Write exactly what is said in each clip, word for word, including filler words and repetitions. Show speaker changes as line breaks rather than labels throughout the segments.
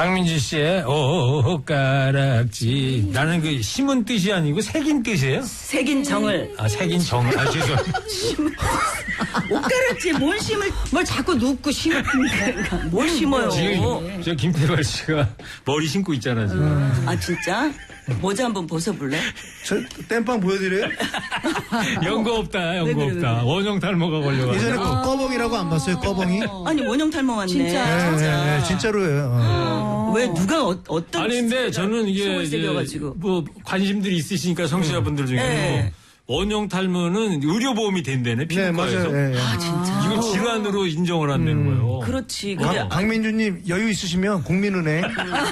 강민주 씨의 옷가락지. 나는 그 심은 뜻이 아니고 새긴 뜻이에요?
새긴 정을.
아, 새긴 정을. 아, 죄송.
옷가락지에 뭘 심을, 뭘 자꾸 눕고 심으니까. 뭘 심어요.
지금 저 김태발 씨가 머리 심고 있잖아, 지금.
음. 아, 진짜? 모자 한번 벗어볼래?
저 땜빵 보여드려요?
연고 없다, 연고
그래,
없다.
그래.
원형 탈모가 걸려가지고.
예전에 그 꺼벙이라고 안 봤어요? 꺼벙이?
아니, 원형 탈모 왔네.
진짜?
네, 네, 네, 진짜로예요. 어.
왜 누가 어, 어떤
아니, 근데 저는 이게, 이제
새겨가지고.
뭐, 관심들이 있으시니까 성취자분들 중에.
네.
원형 탈모는 의료보험이 된다네,
네,
피부과에서.
맞아요. 네, 네.
아, 진짜.
이거 질환으로 인정을 한다는 거예요.
그렇지. 근데
강, 강민주님 여유 있으시면 국민은행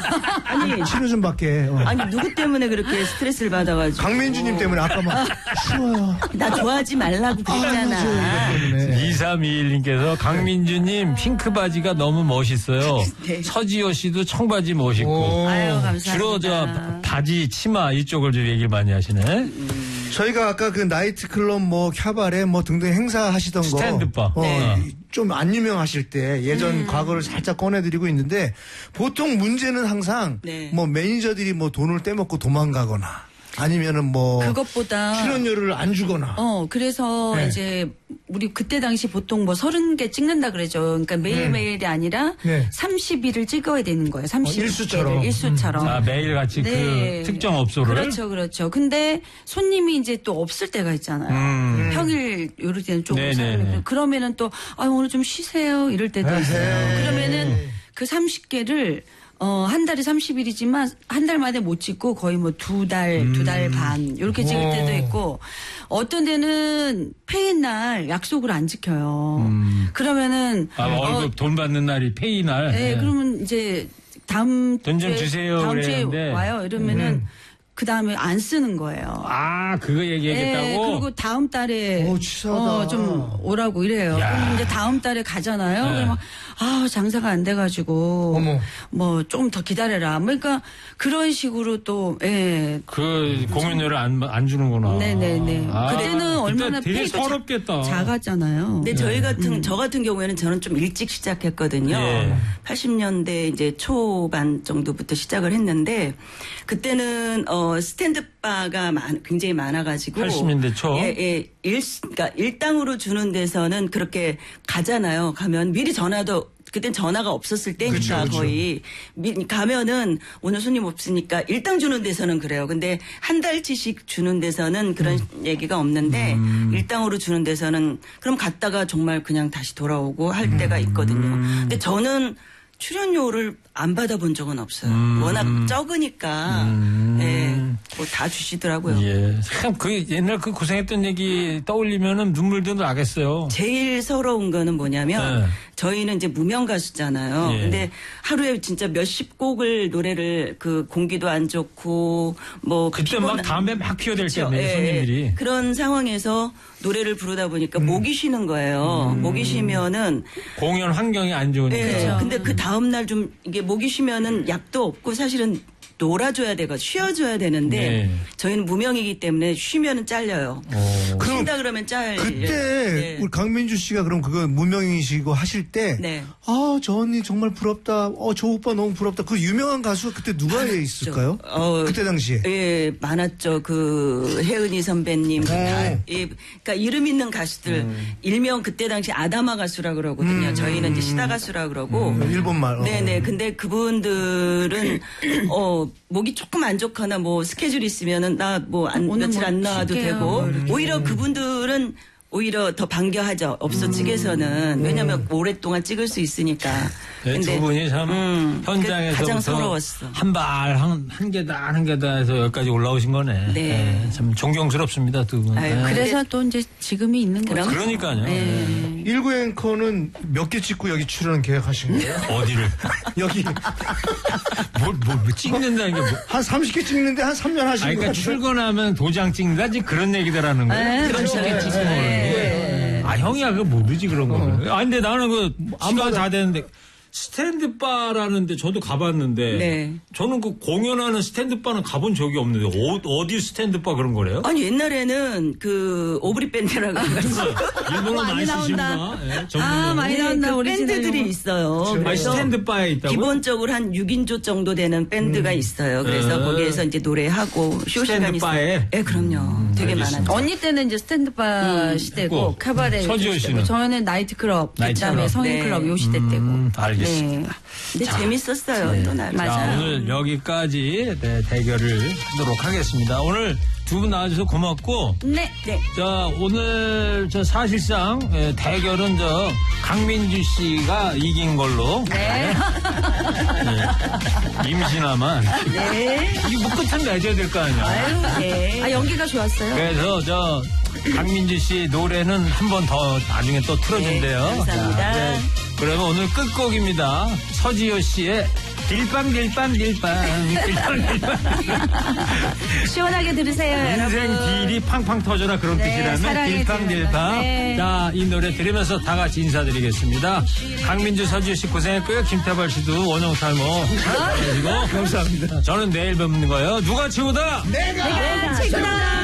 아니,
치료 좀 받게. 어.
아니 누구 때문에 그렇게 스트레스를 받아가지고.
강민주님 때문에 아까 막 추워요.
나 좋아하지 말라고 그랬잖아.
네.
이삼이일님께서 강민주님 핑크 바지가 너무 멋있어요.
네.
서지호 씨도 청바지 멋있고.
오.
아유, 감사합니다.
주로 저 바지, 치마 이쪽을 좀 얘기를 많이 하시네.
저희가 아까 그 나이트클럽 뭐 캬바레 뭐 등등 행사 하시던 거.
스탠드바.
어,
네.
좀 안 유명하실 때 예전 과거를 살짝 꺼내드리고 있는데 보통 문제는 항상
네.
뭐 매니저들이 뭐 돈을 떼먹고 도망가거나 아니면은 뭐
그것보다
출연료를 안 주거나.
어, 그래서
네.
이제 우리 그때 당시 보통 뭐 서른 개 찍는다 그러죠. 그러니까 매일매일이 아니라
네.
삼십 일을 찍어야 되는 거예요. 삼십 일
어, 일수처럼.
일수처럼.
아, 매일같이
네.
그 특정 업소를.
그렇죠, 그렇죠. 근데 손님이 이제 또 없을 때가 있잖아요.
음.
평일 요럴 때는 조금
네네네.
사람이 그러면은 또 아, 오늘 좀 쉬세요 이럴 때도 있어요. 그러면은 그 삼십 개를 어, 한 달에 삼십 일이지만 한 달 만에 못 찍고 거의 뭐 두 달, 두 달 반 이렇게 찍을
오.
때도 있고 어떤 데는 페인 날 약속을 안 지켜요. 그러면은
아, 월급 돈 받는 날이 페이 날.
네, 그러면 이제 다음
돈좀
주에-
주세요
다음 주에
그랬는데.
와요. 이러면은 그 다음에 안 쓰는 거예요.
아, 그거 얘기하겠다고?
네, 그리고 다음 달에
오, 치사하다.
어, 좀 오라고 이래요.
야.
그럼 이제 다음 달에 가잖아요.
네.
그러면 아 장사가 안 돼가지고
어머.
뭐 좀 더 기다려라. 뭐 그러니까 그런 식으로 또 예.
그 공연료를 안, 안 주는구나.
네네네.
아,
그때는
그때
얼마나
되게
페이도 자-
서럽겠다.
작았잖아요.
근데 저희 같은 저 같은 경우에는 저는 좀 일찍 시작했거든요.
예.
팔십 년대 이제 초반 정도부터 시작을 했는데 그때는 어 스탠드 바가 많, 굉장히 많아가지고
팔십 년대 초?
예, 예. 일 그러니까 일당으로 주는 데서는 그렇게 가잖아요. 가면 미리 전화도 그땐 전화가 없었을 때니까
그쵸, 그쵸.
거의 미, 가면은 오늘 손님 없으니까 일당 주는 데서는 그래요. 근데 한 달치씩 주는 데서는 그런
음.
얘기가 없는데 일당으로 주는 데서는 그럼 갔다가 정말 그냥 다시 돌아오고 할 때가
음.
있거든요. 근데 저는 출연료를 안 받아본 적은 없어요.
음.
워낙 적으니까 예, 뭐 다 주시더라고요.
예. 참, 그 옛날 그 고생했던 얘기 떠올리면은 눈물도 나겠어요.
제일 서러운 거는 뭐냐면
네.
저희는 이제 무명 가수잖아요.
예.
근데 하루에 진짜 몇십 곡을 노래를 그 공기도 안 좋고 뭐
그때 막
피곤한-
담배 막 피워댈
그쵸.
때네,
예,
손님들이.
예. 그런 상황에서 노래를 부르다 보니까
음.
목이 쉬는 거예요. 목이 쉬면은
공연 환경이 안 좋으니까.
예. 근데 그 다음 날 좀 이게 목이 쉬면은 약도 없고 사실은 놀아줘야 되고 쉬어줘야 되는데
네.
저희는 무명이기 때문에 쉬면은 잘려요.
어.
그럼
쉰다 그러면 잘려.
그때
네.
우리 강민주 씨가 그럼 그거 무명이시고 하실 때,
네.
아, 저 언니 정말 부럽다. 어, 저 오빠 너무 부럽다. 그 유명한 가수가 그때 누가 있을까요?
어,
그때 당시에.
예, 많았죠. 그 혜은이 선배님, 그 다,
어.
예, 그러니까 이름 있는 가수들 일명 그때 당시 아다마 가수라 그러거든요. 저희는 이제 시다 가수라 그러고.
일본말. 어.
네네. 근데 그분들은 어 목이 조금 안 좋거나 뭐 스케줄 있으면은 나 뭐
오늘
며칠
뭐
안 나와도
쉴게요.
되고
뭐 이렇게.
오히려 그분들은 오히려 더 반겨하죠. 업소 측에서는 왜냐하면 오랫동안 찍을 수 있으니까.
네, 두 분이 참
음, 그게 가장
현장에서부터
서러웠어.
한 발, 한, 한 계단, 한 계단에서 여기까지 올라오신 거네.
네.
네, 참 존경스럽습니다, 두 분.
아유,
네.
그래서 또 이제 지금이 있는 거죠.
그럼.
그러니까요. 네.
일구 앵커는 몇 개 찍고 여기 출연 계획하신 거예요?
어디를?
여기
뭘, 뭘, 뭐 찍는다는 게 뭐.
한 삼십 개 찍는데 한 삼 년 하신
아니,
거
그러니까
같아요.
출근하면 도장 찍는다? 지금 그런 얘기들하는 거예요.
네,
삼십 개
그렇죠.
찍는 거는. 아, 형이야, 그거 모르지, 그런 거는. 아, 근데 나는 그, 시간 다 됐는데, 스탠드바라는데 저도 가봤는데
네.
저는 그 공연하는 스탠드바는 가본 적이 없는데 어, 어디 스탠드바 그런 거래요?
아니 옛날에는 그 오브리 밴드라고 해가지고
일본어 많이
많이 나온다.
쓰시나? 예,
아,
전문용어.
많이
네,
나온다.
그
오리지널
밴드들이
용어.
있어요.
아니,
그래서
스탠드바에 있다고?
기본적으로 한 육 인조 정도 되는 밴드가 있어요. 그래서
음.
거기에서 이제 노래하고 쇼 시간이
스탠드바에?
있어요. 네, 그럼요. 되게
알겠습니다.
많았죠.
언니 때는 이제 스탠드바 시대고
했고,
카바레
서지호
시대고,
씨는?
저는 나이트클럽,
나이트클럽.
그다음에 성인클럽
네.
요 시대 때고.
음, 알겠습니다.
근데 재밌었어요. 또 나름.
자,
맞아요.
오늘 여기까지 네, 대결을 하도록 하겠습니다. 오늘 두 분 나와주셔서 고맙고,
네.
네.
자, 오늘 저 사실상 예, 대결은 저 강민주 씨가 이긴 걸로.
네.
예, 임신아만.
네.
이거 뭐 끝은 내줘야 될 거 아니야.
아유, 네.
아, 연기가 좋았어요.
그래서 저 강민주 씨 노래는 한 번 더 나중에 또 틀어준대요.
네, 감사합니다.
자, 네. 그러면 오늘 끝곡입니다. 서지효 씨의 딜빵 딜빵 딜빵 딜빵 딜빵.
시원하게 들으세요,
인생
여러분.
딜이 팡팡 터져라 그런
네,
뜻이라면
사랑의
딜빵
딜.
딜빵.
네.
자, 이 노래 들으면서 다 같이 인사드리겠습니다. 강민주 서지효 씨 고생했고요. 김태발 씨도 원영 탈모 그리고 감사합니다. 저는 내일 뵙는 거예요. 누가 최고다?
내가
내가 최고다!